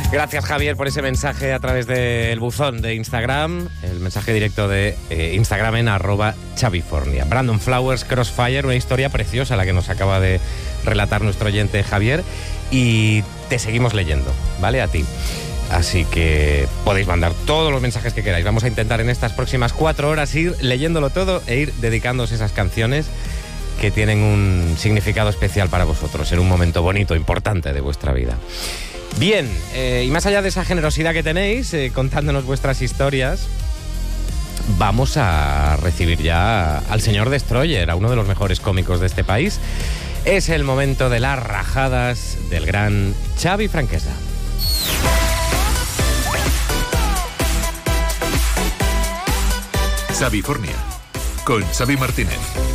Gracias, Javier, por ese mensaje a través del buzón de Instagram, el mensaje directo de Instagram en @Xavifornia. Brandon Flowers, Crossfire, una historia preciosa la que nos acaba de relatar nuestro oyente Javier, y te seguimos leyendo, ¿vale? A ti. Así que podéis mandar todos los mensajes que queráis. Vamos a intentar en estas próximas 4 horas ir leyéndolo todo e ir dedicándoos esas canciones que tienen un significado especial para vosotros en un momento bonito, importante de vuestra vida. Bien, y más allá de esa generosidad que tenéis, contándonos vuestras historias, vamos a recibir ya al señor Destroyer, a uno de los mejores cómicos de este país. Es el momento de las rajadas del gran Xavi Franquesa. Xavifornia, con Xavi Martínez.